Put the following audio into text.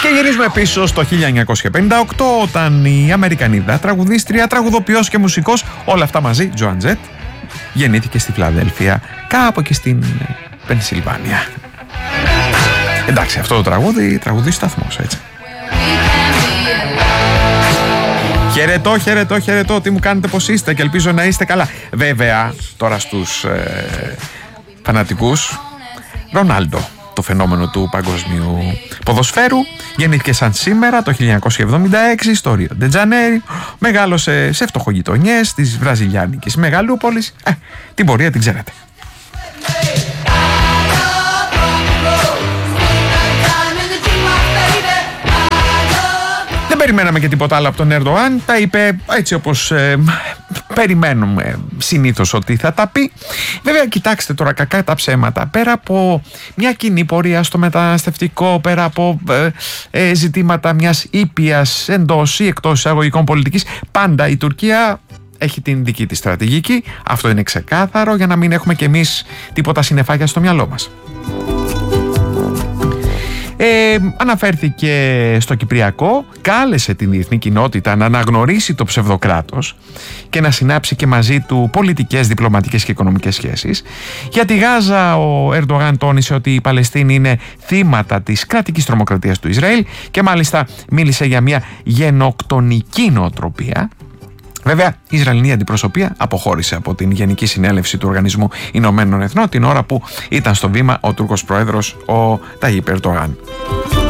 Και γυρίζουμε πίσω στο 1958, όταν η Αμερικανίδα τραγουδίστρια, τραγουδοποιός και μουσικός, όλα αυτά μαζί, Τζοάν Τζετ, γεννήθηκε στη Φιλαδέλφια, κάπου και στην Πενσιλβάνια. Εντάξει, αυτό το τραγούδι σταθμός, έτσι. Χαιρετώ, τι μου κάνετε, πως είστε, και ελπίζω να είστε καλά. Βέβαια, τώρα στους φανατικούς, Ρονάλντο, το φαινόμενο του παγκοσμίου ποδοσφαίρου, γεννήθηκε σαν σήμερα το 1976 στο Ρίο ντε Τζανέιρο, μεγάλωσε σε φτωχογειτονιές της βραζιλιάνικης μεγαλούπολης. Την πορεία την ξέρετε. Δεν περιμέναμε και τίποτα άλλο από τον Ερντογάν. Τα είπε έτσι όπως περιμένουμε συνήθως ότι θα τα πει. Βέβαια, κοιτάξτε τώρα, κακά τα ψέματα, πέρα από μια κοινή πορεία στο μεταναστευτικό, πέρα από ζητήματα μιας ήπιας εντός ή εκτός εισαγωγικών πολιτικής, πάντα η Τουρκία έχει την δική της στρατηγική. Αυτό είναι ξεκάθαρο, για να μην έχουμε κι εμείς τίποτα συννεφάκια στο μυαλό μας. Αναφέρθηκε στο Κυπριακό, κάλεσε την διεθνή κοινότητα να αναγνωρίσει το ψευδοκράτος και να συνάψει και μαζί του πολιτικές, διπλωματικές και οικονομικές σχέσεις. Για τη Γάζα ο Ερντογάν τόνισε ότι οι Παλαιστίνοι είναι θύματα της κρατικής τρομοκρατίας του Ισραήλ και μάλιστα μίλησε για μια γενοκτονική νοοτροπία. Βέβαια, η Ισραηλινή αντιπροσωπεία αποχώρησε από την Γενική Συνέλευση του Οργανισμού Ηνωμένων Εθνών την ώρα που ήταν στο βήμα ο Τούρκος πρόεδρος ο Ταγίπ Ερντογάν.